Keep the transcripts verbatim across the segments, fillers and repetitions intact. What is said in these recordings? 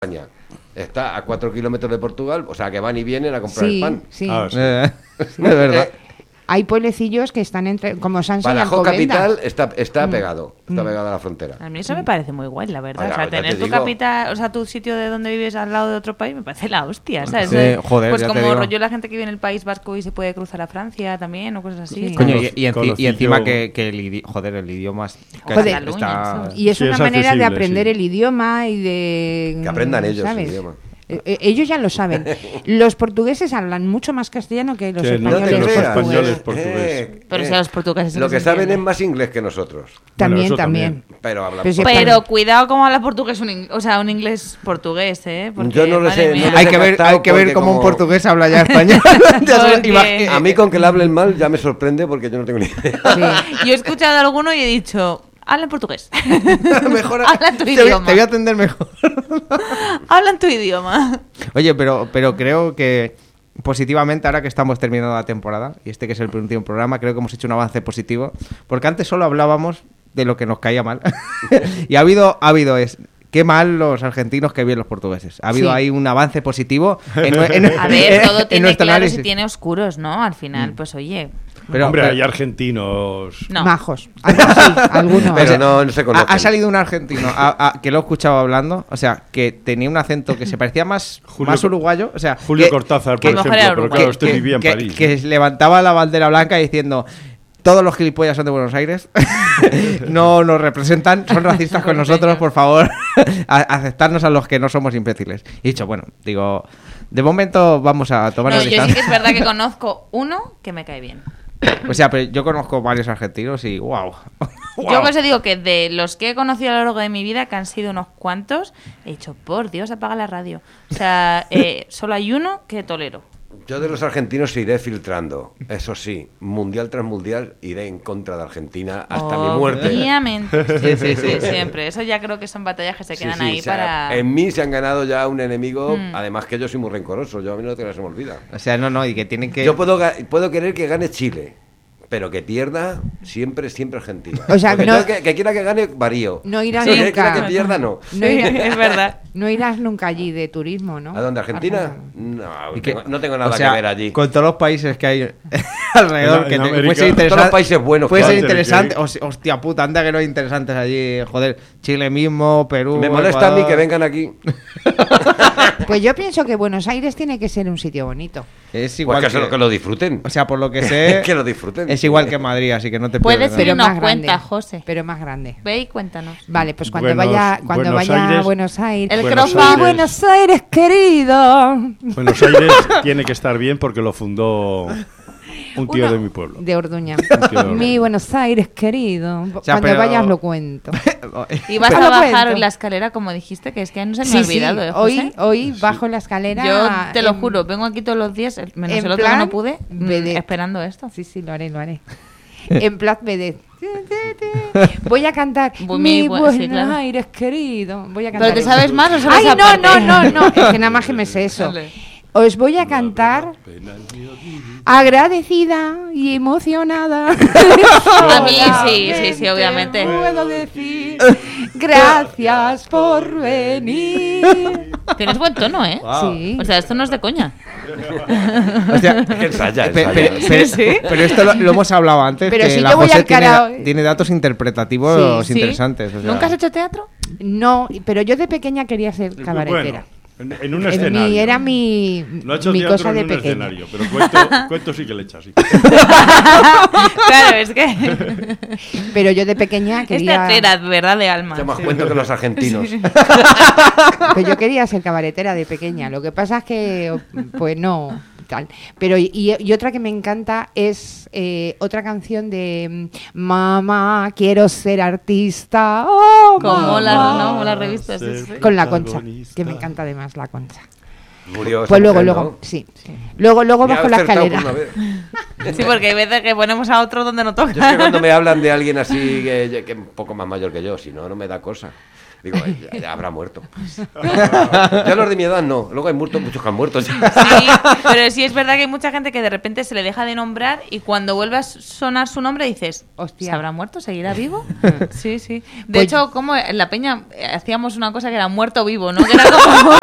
España está a cuatro kilómetros de Portugal, o sea que van y vienen a comprar sí, el pan. Sí, ah, sí. Eh, sí. Es verdad. Eh, hay pueblecillos que están entre, como Sanse y Badajoz Alcobendas. capital está, está Mm. pegado, está Mm. pegado a la frontera. A mí eso me parece muy guay, la verdad. Oiga, o sea, ya tener te tu digo. capital, o sea, tu sitio de donde vives al lado de otro país me parece la hostia, ¿sabes? Sí, Eh, joder, pues ya te como digo. rollo la gente que vive en el País Vasco y se puede cruzar a Francia también o cosas así. Sí. Es Coño, como- y, y, enci- Conocido- y encima que, que el idi- joder, el idioma es- que Joder. está- Cataluña, Y es Sí, una es manera de accesible, aprender sí. el idioma y de... Que aprendan ellos ¿sabes? el idioma. Eh, eh, ellos ya lo saben. Los portugueses hablan mucho más castellano que los Que no españoles. te los pues, españoles portugueses. Pero si a los portugueses se Lo les que saben entiende. es más inglés que nosotros. También, eso también. también. Pero hablan Pero si- Pero cuidado cómo habla portugués, un in- o sea, un inglés portugués, ¿eh? Porque, Yo no lo madre sé, mía. no lo Hay sé. que ver, captado hay que ver porque cómo un como- portugués habla ya español. Ya se lo Porque- imagi- A mí con que le hablen mal ya me sorprende porque yo no tengo ni idea. Sí. Yo he escuchado a alguno y he dicho, habla en portugués. Mejor Habla en tu te, voy, idioma. te voy a atender mejor. Habla en tu idioma. Oye, pero, pero creo que positivamente, ahora que estamos terminando la temporada, y este que es el último programa, creo que hemos hecho un avance positivo, porque antes solo hablábamos de lo que nos caía mal. Y ha habido, ha habido es, qué mal los argentinos, qué bien los portugueses. Ha habido Sí. ahí un avance positivo en, nue- en- A ver, todo en tiene nuestro claros análisis. y tiene oscuros, ¿no? Al final, pues oye, Pero, Hombre, pero- hay argentinos. no. Majos. Algunos sí, algunos. Pero no, no se ha, conocen. ha salido un argentino a- a- que lo he escuchado hablando, o sea, que tenía un acento que se parecía más, Julio- más uruguayo, o sea, Julio que- Cortázar, que- por A lo mejor ejemplo, era pero uruguayo. claro, este que- vivía en que- París. que levantaba la bandera blanca diciendo: todos los gilipollas son de Buenos Aires, no nos representan, son racistas con nosotros, por favor, a- aceptarnos a los que no somos imbéciles. Y dicho, bueno, digo, de momento vamos a tomar No, la yo sí distancia. que es verdad que conozco uno que me cae bien. O sea, pero yo conozco varios argentinos y wow. Yo por eso digo que de los que he conocido a lo largo de mi vida, que han sido unos cuantos, he dicho, por Dios, apaga la radio. O sea, eh, solo hay uno que tolero. Yo de los argentinos iré filtrando. Eso sí, mundial tras mundial iré en contra de Argentina hasta mi muerte. Obviamente. Sí, sí, sí, siempre. Eso ya creo que son batallas que se Sí, quedan sí, ahí o sea, para... En mí se han ganado ya un enemigo, Mm. además que yo soy muy rencoroso, yo a mí no te se me olvida. O sea, no, no, y que tienen que... Yo puedo, ga- puedo querer que gane Chile, pero que pierda siempre, siempre Argentina. O sea, Porque no- yo que, que quiera que gane, varío. No irás Pero que nunca. quiera que pierda, no. No Sí, irás- es verdad. No irás nunca allí de turismo, ¿no? ¿A dónde? ¿Argentina? Argentina. No, Y que- tengo- no tengo nada o sea, que ver allí. Con todos los países que hay alrededor, En- que en te- América. puede ser interesante. Todos los países buenos Puede que ser hay. interesante. Hos- Hostia puta, anda que no hay interesantes allí. Joder, Chile mismo, Perú. Me molesta a mí Ecuador. que vengan aquí. Pues yo pienso que Buenos Aires tiene que ser un sitio bonito. Es Pues igual que, que, se lo, que lo disfruten. O sea, por lo que sé, que lo disfruten. es igual que Madrid, así que no te Puedes pierdes. ir Pero y más nos grande. cuenta, José. Pero más grande. Ve y cuéntanos. Vale, pues cuando Buenos- vaya, cuando Buenos vaya a Aires- Buenos Aires. El Buenos crofa. Aires. Buenos Aires, querido. Buenos Aires tiene que estar bien porque lo fundó un tío Uno de mi pueblo. De Orduña. tío de Orduña. Mi Buenos Aires, querido. sea, Cuando pero- vayas lo cuento. Y vas Pero a lo bajar cuento. hoy la escalera, como dijiste, que es que no se me Sí, ha sí, olvidado, ¿eh, hoy, José? hoy bajo la escalera. Yo te lo en- juro, vengo aquí todos los días, menos en el otro que plan no pude, mm, vedette. esperando esto. Sí, sí, lo haré, lo haré. En plan vedette. Voy a cantar Muy Mi bueno, Buenos sí, claro. Aires, querido. Voy a cantar ¿Pero te eso. sabes más o solo Ay, esa no, parte? no, no, no. Es que nada más que me sé eso. Vale. Os voy a cantar agradecida y emocionada. A mí sí, sí, sí, obviamente. Puedo decir gracias por venir. Tienes buen tono, ¿eh? Sí. O sea, esto no es de coña. Hostia, Que ensaya, pe- ensaya. pe- pero, pero esto lo, lo hemos hablado antes. Pero que si la yo voy José al tiene, karaoke- tiene datos interpretativos Sí, ¿Sí? interesantes. o sea. ¿Nunca has hecho teatro? No, pero yo de pequeña quería ser cabaretera. Bueno, en, en un En escenario. mi- era mi, No ha hecho mi teatro cosa en de un pequeña. escenario, pero cuento, cuento sí que le echa así. Claro, es que Pero yo de pequeña es quería... teatrera, ¿verdad? De alma. Hace más Sí. cuento que los argentinos. Pero yo quería ser cabaretera de pequeña. Lo que pasa es que, pues no, tal. Pero y, y otra que me encanta es eh, otra canción de mm, Mamá, quiero ser artista. Oh, Como la, mamá. ¿no? la revista, sí, sí. Con la Concha, que me encanta además la Concha. Murió esa Pues luego, mujer, luego, ¿no? sí. Luego, luego Me ha bajo la acertado escalera. por una vez. Sí, porque hay veces que ponemos a otro donde no toca. Yo es que cuando me hablan de alguien así que, que un poco más mayor que yo, si no, no me da cosa. Digo, ya, ya habrá muerto. Ya los de mi edad no. Luego hay muertos, muchos que han muerto ya. Sí, pero sí es verdad que hay mucha gente que de repente se le deja de nombrar y cuando vuelve a sonar su nombre dices, Hostia. ¿se habrá muerto? ¿Seguirá vivo? Sí, sí. De Pues- hecho, como en la peña eh, hacíamos una cosa que era muerto vivo, ¿no? Que era como...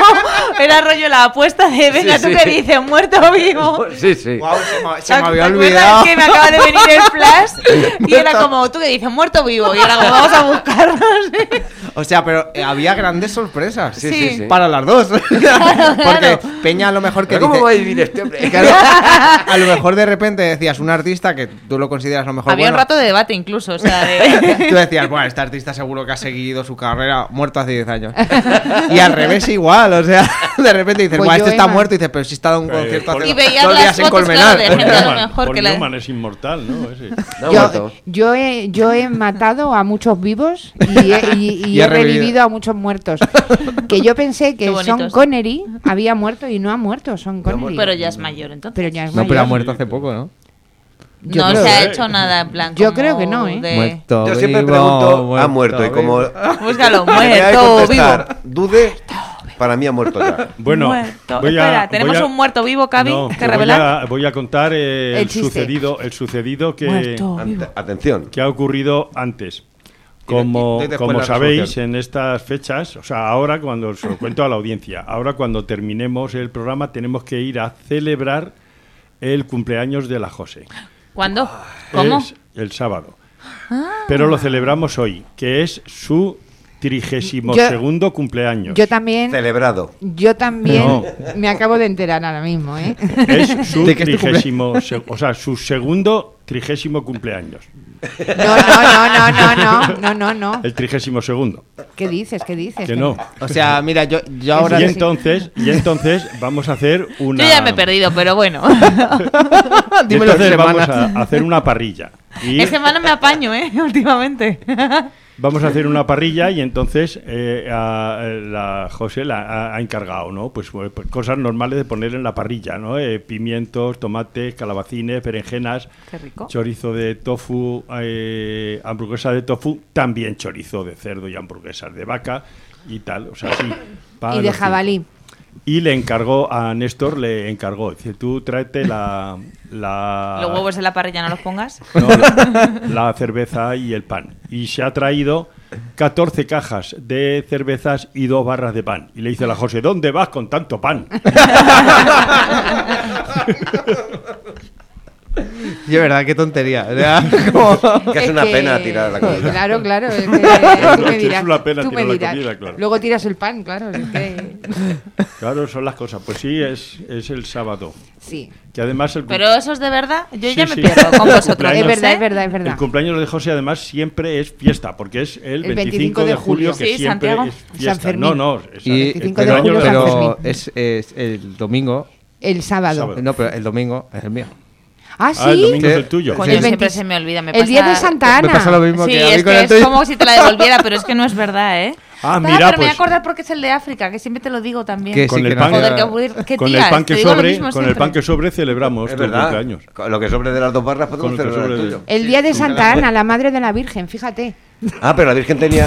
era rollo la apuesta de, venga, Sí, ¿tú sí. qué dices? ¿Muerto vivo? Sí, sí. Guau, se me, se ¿Te me había acuerdas olvidado. que me acaba de venir el flash? Y era como, ¿tú qué dices? ¿Muerto vivo? Y era como, vamos a buscarnos. O sea, pero eh, había grandes sorpresas. Sí, sí, sí. Para las dos. Porque Peña a lo mejor que ¿Pero cómo dice- va a vivir este hombre? Claro, a lo mejor de repente decías un artista que tú lo consideras a lo mejor Había bueno. un rato de debate incluso, o sea, de... Tú decías, bueno, este artista seguro que ha seguido su carrera muerto hace diez años. Y al revés igual, o sea, de repente dices, Pues bueno, yo, este está Emma. muerto y dices, pero si está dando un Eh, concierto por- hace Y veías dos las días en fotos, Colmenar. claro, de gente a lo Newman, mejor Paul que la- Newman es inmortal, ¿no? Ese. No, Yo, muerto. yo, he, yo he matado a muchos vivos y he, y- y Y he he revivido. revivido a muchos muertos. Que yo pensé que Qué bonitos. Sean Connery había muerto y no ha muerto Sean Connery. Pero ya es mayor, entonces. Pero ya es No, pero ha mayor. muerto hace poco, ¿no? Yo no creo- se ha hecho nada en plan. Yo como creo que no, ¿eh? de- Muerto. Yo siempre vivo, pregunto, ha muerto. Y como. vivo. Búscalo, me hay que muerto, contestar, vivo. dude, para mí ha muerto ya. Bueno, Muerto. voy a- Espera, ¿tenemos voy a- un muerto vivo, Cavi, No, que voy revelar? a, voy a contar eh, El el, chiste. sucedido, el sucedido que, Muerto. Ante- atención. que ha ocurrido antes. Y Como, doy después como la sabéis, resolución. en estas fechas, o sea, ahora cuando os lo cuento a la audiencia, ahora cuando terminemos el programa tenemos que ir a celebrar el cumpleaños de la José. ¿Cuándo? ¿Cómo? Es el sábado. Pero lo celebramos hoy, que es su trigésimo Yo- segundo cumpleaños. Yo también, Celebrado. yo también No. me acabo de enterar ahora mismo, ¿eh? Es su ¿De qué es tu trigésimo, se- o sea, su segundo trigésimo cumpleaños. No, no, no, no, no, no, no, no. El trigésimo segundo. ¿Qué dices? ¿Qué dices? Que no. O sea, mira, yo, yo ahora... Y sí. entonces, y entonces vamos a hacer una. Yo ya me he perdido, pero bueno. Y Dímelo en entonces vamos semanas. a hacer una parrilla. Y Es que no me apaño, ¿eh? Últimamente. vamos a hacer una parrilla y entonces eh, a- la José la ha, ha encargado, ¿no? Pues, pues, cosas normales de poner en la parrilla, ¿no? Eh, pimientos, tomates, calabacines, berenjenas, Qué rico. chorizo de tofu, eh, hamburguesa de tofu, también chorizo de cerdo y hamburguesas de vaca y tal, o sea, sí. para Y de los cinco. jabalí. Y le encargó a Néstor, le encargó, dice, tú tráete la... la Los huevos en la parrilla no los pongas. no, la, la cerveza y el pan. Y se ha traído catorce cajas de cervezas y dos barras de pan. Y le dice a la José, ¿dónde vas con tanto pan? Y es verdad, qué tontería. O sea, como- Que es una pena tirar la comida. Claro, claro. Es, que, tú me Es dirás, una pena tú tirar me la dirás. comida, claro. Luego tiras el pan, claro. Es que... Claro, son las cosas. Pues sí, es, es el sábado. Sí. Que además el, Pero eso es de verdad. Yo Sí, ya me sí. pierdo con El vosotros. cumpleaños. Es verdad, ¿eh? es verdad, es el verdad. cumpleaños de José además siempre es fiesta, porque es el, El veinticinco de julio, que Sí, siempre Santiago. es fiesta. San Fermín. No, no, es y, el veinticinco de pero, julio, cumpleaños San de pero Fermín. es, es el domingo. El sábado. Sábado. No, pero el domingo es el mío. Ah, Ah, el sí. domingo es Sí. el tuyo. Coño, El siempre veinti- se me olvida. Me El día pasa- de Santa Ana. Me pasa lo mismo Sí, que a mí es con que el es tuyo. como si te la devolviera, pero es que no es verdad, ¿eh? Ah, Ah, mira, pero me voy a pues acordar porque es el de África, que siempre te lo digo también. Que con sí, el que pan, no- Joder, qué aburrir. ¿Qué con tía? el pan Te que digo lo sobre, mismo con el siempre. pan que sobre celebramos Es tu verdad. cumpleaños. Lo que sobre de las dos barras podemos Con lo que celebrar el sobre de- tuyo. El día de Santa Ana, la madre de la Virgen, fíjate. Ah, pero la Virgen tenía.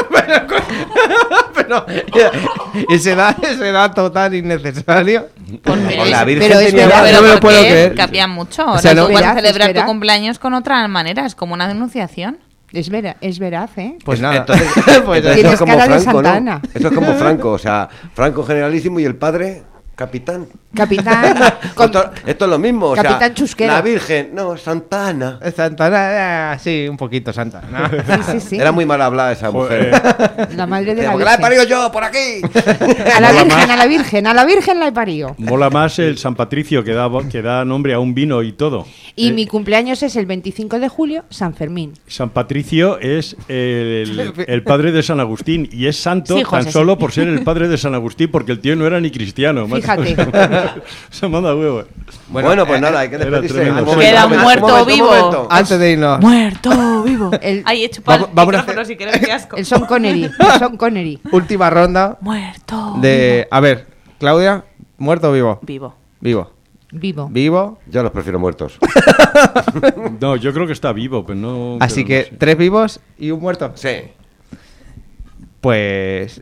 Pero ese, da, ese dato tan innecesario. Porque Con la es- Virgen pero es tenía. verdad, no me lo porque puedo creer. Cambian mucho. O Ahora sea, no- tú puedes Verás, celebrar espera. tu cumpleaños con otra manera. Es como una denunciación. Es veraz, es veraz, ¿eh? Pues nada. Entonces, Pues entonces Tienes eso es como cara de Franco, Santa ¿no? Ana. Eso es como Franco, o sea, Franco generalísimo y el padre capitán. Capitán. con- Esto, esto es lo mismo, o sea, Capitán Chusquero. la Virgen, no, Santa Ana. Santa Ana, ah, sí, un poquito Santa. ¿no? Sí, sí, sí. Era muy mal hablada esa mujer. Joder, La madre de Decía, la porque la he Virgen. parido yo, por aquí. A la Mola Virgen, más. a la Virgen, a la Virgen la he parido. mola más el San Patricio que da, que da nombre a un vino y todo. Y Eh, mi cumpleaños es el veinticinco de julio, San Fermín. San Patricio es el, el padre de San Agustín y es santo Sí, José, tan solo sí. por ser el padre de San Agustín, porque el tío no era ni cristiano. macho. Fíjate. Se manda huevo. Bueno, pues eh, nada, hay que era despedirse. tremendo. Un momento, Queda un momento, muerto un momento, un vivo. momento. Antes de irnos. Muerto vivo. El- Ay, he chupado Vamos- el vamos a micrófono hacer- si quieres, qué asco. El Son Connery. El Son Connery. Última ronda Muerto. de... A ver, Claudia, ¿muerto o vivo? Vivo. Vivo. Vivo. Vivo. Yo los prefiero muertos. No, yo creo que está vivo, pero no. Así pero que no sé. tres vivos y un muerto. Sí. pues...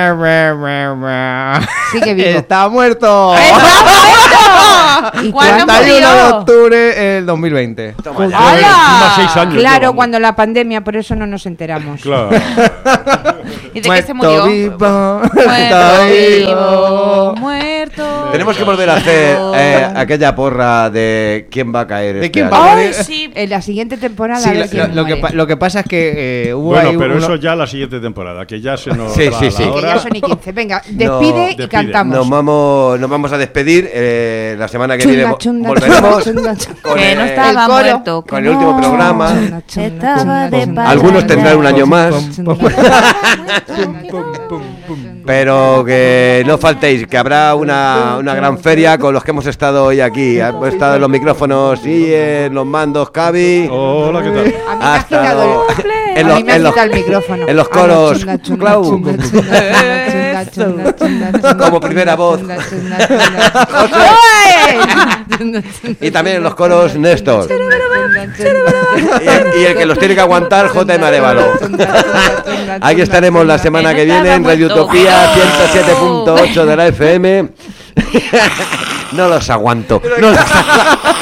Sigue vivo. ¡Está muerto! ¿Y ¿Cuándo cuándo? treinta y uno de murió? octubre del dos mil veinte. Toma ya. Joder, ¡Hala! encima seis años Claro, llevamos. cuando la pandemia, por eso no nos enteramos. Claro. ¿Y de qué se murió? Muerto vivo, Muerto vivo, vivo. muerto. Tenemos que volver a hacer eh, aquella porra de quién va a caer. ¿De este quién año. va a Ay, morir? sí. En la siguiente temporada, Sí, a ver lo, quién lo que, muere. pa- lo que pasa es que eh, hubo Bueno, ahí pero uno- eso ya la siguiente temporada, que ya se nos Sí, va sí, la sí. Que hora. ya son y quince. Venga, despide No, y despide. cantamos. Nos vamos, nos vamos a despedir. eh, la semana que Chunga, viene vo- chunga, volveremos chunga, chunga. con, Que no el- estaba el coro. muerto. que con el último no. programa. Chunga, chunga, Estaba chunga, de chunga. Algunos tendrán un año más, Pero pero que no faltéis, que habrá una, una gran feria con los que hemos estado hoy aquí. Hemos estado en los micrófonos y en los mandos, Cavi. Hola, ¿qué tal? A mí me Ha has quitado estado el, en a los- mí me has en los- quitado el micrófono. en los Ah, no, coros. chunga, chunga, Clau. chunga, chunga, chunga, chunga, chunga, chunga, chunga, Como primera voz. chunga, chunga, chunga. José. Y también en los coros, Néstor. Y, y el que los tiene que aguantar, J M Arevalo. Aquí estaremos la semana que viene en Radio Utopía ciento siete punto ocho de la F M. No los aguanto. No los aguanto.